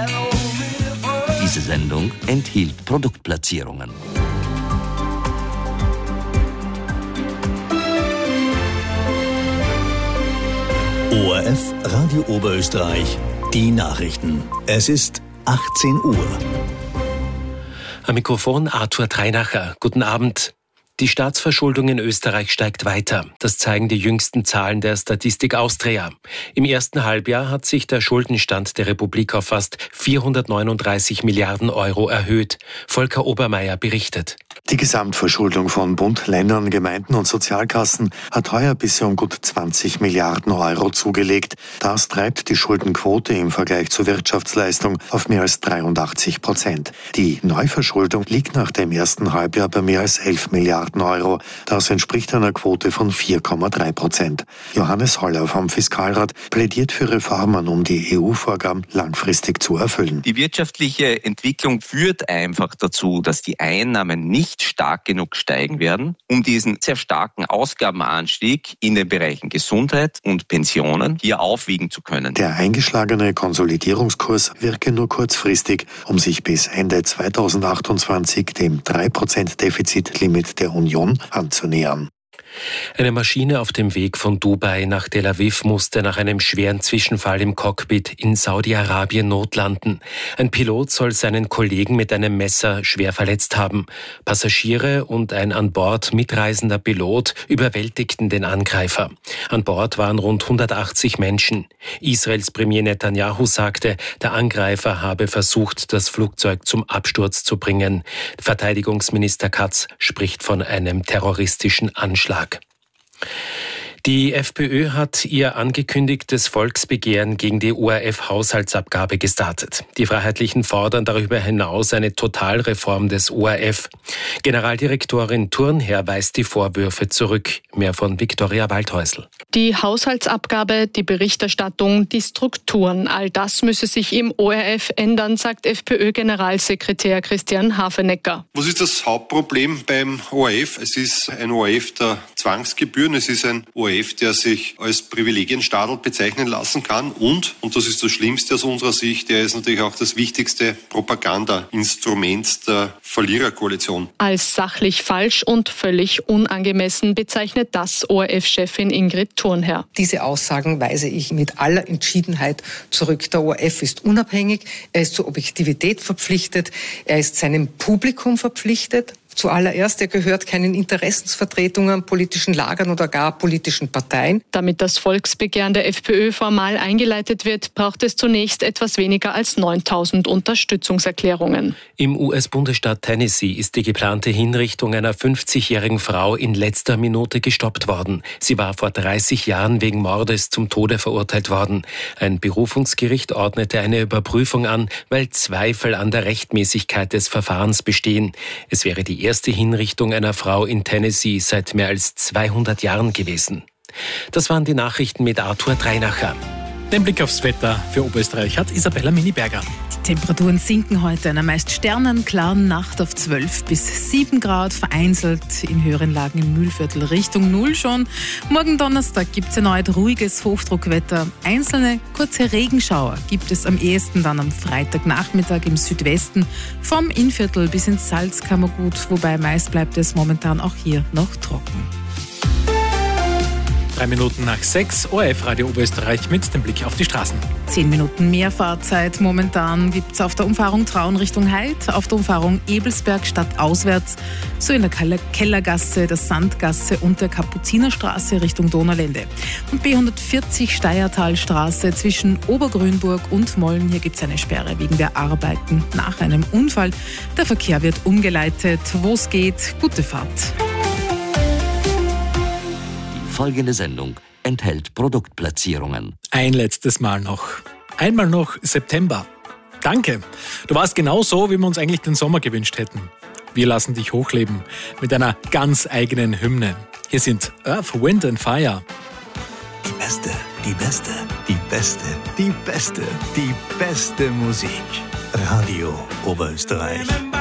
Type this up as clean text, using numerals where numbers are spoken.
Diese Sendung enthielt Produktplatzierungen. ORF Radio Oberösterreich, die Nachrichten. Es ist 18 Uhr. Am Mikrofon Arthur Treinacher. Guten Abend. Die Staatsverschuldung in Österreich steigt weiter. Das zeigen die jüngsten Zahlen der Statistik Austria. Im ersten Halbjahr hat sich der Schuldenstand der Republik auf fast 439 Milliarden Euro erhöht. Volker Obermeier berichtet. Die Gesamtverschuldung von Bund, Ländern, Gemeinden und Sozialkassen hat heuer bisher um gut 20 Milliarden Euro zugelegt. Das treibt die Schuldenquote im Vergleich zur Wirtschaftsleistung auf mehr als 83%. Die Neuverschuldung liegt nach dem ersten Halbjahr bei mehr als 11 Milliarden Euro. Das entspricht einer Quote von 4,3%. Johannes Holler vom Fiskalrat plädiert für Reformen, um die EU-Vorgaben langfristig zu erfüllen. Die wirtschaftliche Entwicklung führt einfach dazu, dass die Einnahmen nicht stark genug steigen werden, um diesen sehr starken Ausgabenanstieg in den Bereichen Gesundheit und Pensionen hier aufwiegen zu können. Der eingeschlagene Konsolidierungskurs wirke nur kurzfristig, um sich bis Ende 2028 dem 3%-Defizitlimit der Union anzunähern. Eine Maschine auf dem Weg von Dubai nach Tel Aviv musste nach einem schweren Zwischenfall im Cockpit in Saudi-Arabien notlanden. Ein Pilot soll seinen Kollegen mit einem Messer schwer verletzt haben. Passagiere und ein an Bord mitreisender Pilot überwältigten den Angreifer. An Bord waren rund 180 Menschen. Israels Premier Netanyahu sagte, der Angreifer habe versucht, das Flugzeug zum Absturz zu bringen. Verteidigungsminister Katz spricht von einem terroristischen Anschlag. Die FPÖ hat ihr angekündigtes Volksbegehren gegen die ORF-Haushaltsabgabe gestartet. Die Freiheitlichen fordern darüber hinaus eine Totalreform des ORF. Generaldirektorin Thurnherr weist die Vorwürfe zurück. Mehr von Viktoria Waldhäusl. Die Haushaltsabgabe, die Berichterstattung, die Strukturen, all das müsse sich im ORF ändern, sagt FPÖ-Generalsekretär Christian Hafenecker. Was ist das Hauptproblem beim ORF? Es ist ein ORF der Zwangsgebühren, es ist ein ORF, der sich als Privilegienstadel bezeichnen lassen kann und das ist das Schlimmste aus unserer Sicht, der ist natürlich auch das wichtigste Propagandainstrument der Verliererkoalition. Als sachlich falsch und völlig unangemessen bezeichnet das ORF-Chefin Ingrid Thurnherr. Diese Aussagen weise ich mit aller Entschiedenheit zurück. Der ORF ist unabhängig, er ist zur Objektivität verpflichtet, er ist seinem Publikum verpflichtet. Zuallererst, er gehört keinen Interessensvertretungen, politischen Lagern oder gar politischen Parteien. Damit das Volksbegehren der FPÖ formal eingeleitet wird, braucht es zunächst etwas weniger als 9.000 Unterstützungserklärungen. Im US-Bundesstaat Tennessee ist die geplante Hinrichtung einer 50-jährigen Frau in letzter Minute gestoppt worden. Sie war vor 30 Jahren wegen Mordes zum Tode verurteilt worden. Ein Berufungsgericht ordnete eine Überprüfung an, weil Zweifel an der Rechtmäßigkeit des Verfahrens bestehen. Es wäre die erste Hinrichtung einer Frau in Tennessee seit mehr als 200 Jahren gewesen. Das waren die Nachrichten mit Arthur Treinacher. Den Blick aufs Wetter für Oberösterreich hat Isabella Miniberger. Die Temperaturen sinken heute in einer meist sternenklaren Nacht auf 12 bis 7 Grad, vereinzelt in höheren Lagen im Mühlviertel Richtung 0 schon. Morgen Donnerstag gibt es erneut ruhiges Hochdruckwetter. Einzelne kurze Regenschauer gibt es am ehesten dann am Freitagnachmittag im Südwesten vom Innviertel bis ins Salzkammergut, wobei meist bleibt es momentan auch hier noch trocken. 3 Minuten nach 6, ORF Radio Oberösterreich mit dem Blick auf die Straßen. 10 Minuten mehr Fahrzeit momentan gibt es auf der Umfahrung Traun Richtung Heid, auf der Umfahrung Ebelsberg stadtauswärts, so in der Kellergasse, der Sandgasse und der Kapuzinerstraße Richtung Donaulände. Und B140 Steiertalstraße zwischen Obergrünburg und Molln, hier gibt es eine Sperre wegen der Arbeiten nach einem Unfall. Der Verkehr wird umgeleitet, wo es geht, gute Fahrt. Folgende Sendung enthält Produktplatzierungen. Ein letztes Mal noch. Einmal noch September. Danke. Du warst genau so, wie wir uns eigentlich den Sommer gewünscht hätten. Wir lassen dich hochleben mit einer ganz eigenen Hymne. Hier sind Earth, Wind and Fire. Die beste, die beste, die beste, die beste, die beste Musik. Radio Oberösterreich.